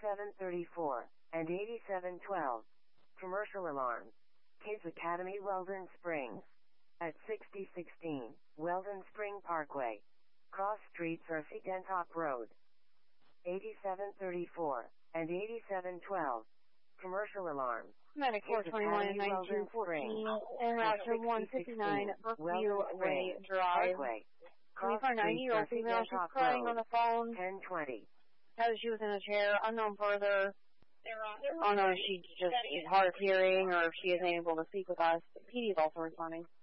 8734 and 8712. Commercial alarms. Kids Academy, Weldon Springs. At 6016 Weldon Spring Parkway. Cross Street, Cersei Dentop Road. 8734 and 8712. Commercial alarms. Medic 421 and 9214, and route to 159 Brookview Way Drive. 90-year-old female, she's crying on the phone. 1020. How she was in a chair, unknown further. I don't know if she just is hard of hearing or if she isn't able to speak with us. PD is also responding.